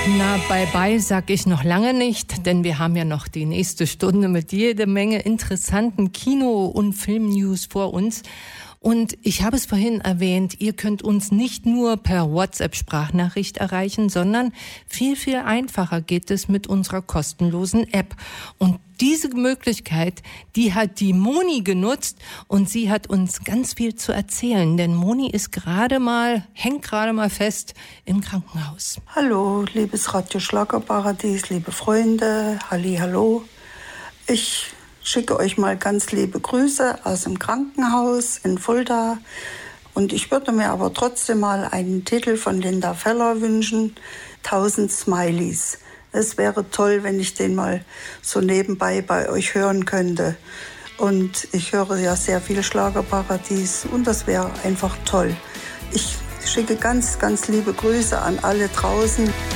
Na, bye-bye sag ich noch lange nicht, denn wir haben ja noch die nächste Stunde mit jede Menge interessanten Kino- und Film-News vor uns. Und ich habe es vorhin erwähnt, ihr könnt uns nicht nur per WhatsApp-Sprachnachricht erreichen, sondern viel, viel einfacher geht es mit unserer kostenlosen App. Und diese Möglichkeit, die hat die Moni genutzt und sie hat uns ganz viel zu erzählen, denn Moni ist hängt gerade mal fest im Krankenhaus. Hallo, liebes Radio Schlagerparadies, liebe Freunde, hallo. Ich schicke euch mal ganz liebe Grüße aus dem Krankenhaus in Fulda. Und ich würde mir aber trotzdem mal einen Titel von Linda Feller wünschen, 1000 Smileys. Es wäre toll, wenn ich den mal so nebenbei bei euch hören könnte. Und ich höre ja sehr viel Schlagerparadies und das wäre einfach toll. Ich schicke ganz, ganz liebe Grüße an alle draußen.